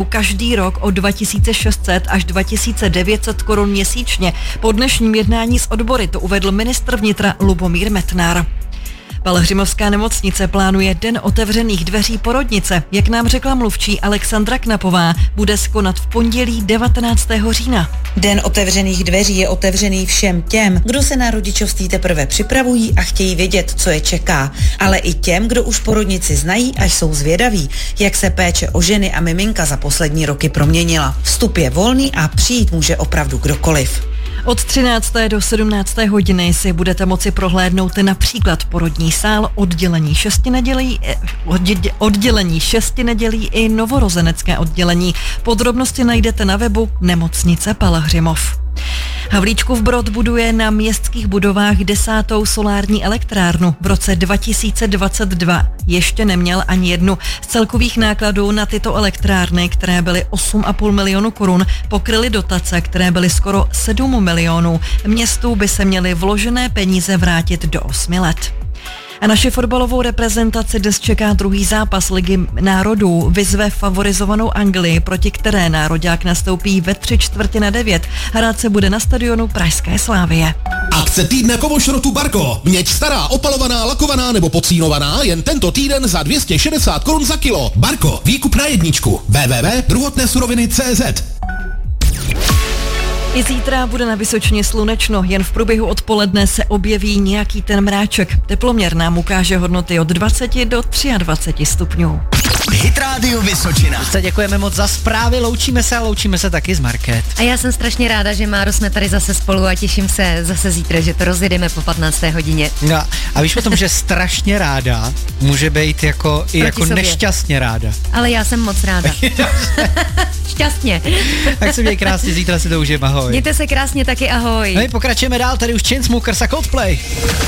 každý rok o 2600 až 2900 korun měsíčně. Po dnešním jednání s odbory to uvedl ministr vnitra Lubomír Metnar. Pelhřimovská nemocnice plánuje Den otevřených dveří porodnice. Jak nám řekla mluvčí Alexandra Knapová, bude se konat v pondělí 19. října. Den otevřených dveří je otevřený všem těm, kdo se na rodičovství teprve připravují a chtějí vědět, co je čeká, ale i těm, kdo už porodnici znají a jsou zvědaví, jak se péče o ženy a miminka za poslední roky proměnila. Vstup je volný a přijít může opravdu kdokoliv. Od 13. do 17. hodiny si budete moci prohlédnout například porodní sál, oddělení 6 nedělí i novorozenecké oddělení. Podrobnosti najdete na webu Nemocnice Pelhřimov. Havlíčkův Brod buduje na městských budovách 10. solární elektrárnu. V roce 2022 ještě neměl ani jednu. Z celkových nákladů na tyto elektrárny, které byly 8,5 milionu korun, pokryly dotace, které byly skoro 7 milionů. Městu by se měly vložené peníze vrátit do 8 let. A naši fotbalovou reprezentaci dnes čeká druhý zápas Ligy národů. Vyzve favorizovanou Anglii, proti které nároďák nastoupí ve 8:45. Hrát se bude na stadionu Pražské Slavie. Akce týdne kovošrotu Barko. Měď stará, opalovaná, lakovaná nebo pocínovaná jen tento týden za 260 korun za kilo. Barko, výkup na jedničku. www.druhotnésuroviny.cz. I zítra bude na Vysočině slunečno, jen v průběhu odpoledne se objeví nějaký ten mráček. Teploměr nám ukáže hodnoty od 20 do 23 stupňů. Hit Radio Vysočina. Děkujeme moc za zprávy, loučíme se taky z Market. A já jsem strašně ráda, že Máro jsme tady zase spolu a těším se zase zítra, že to rozjedeme po 15. hodině. No, a víš o tom, že strašně ráda může být jako nešťastně ráda. Ale já jsem moc ráda. Šťastně. Tak se měj krásně, zítra si to užijeme, ahoj. Mějte se krásně taky, ahoj. No i pokračujeme dál, tady už Chainsmokers a Coldplay.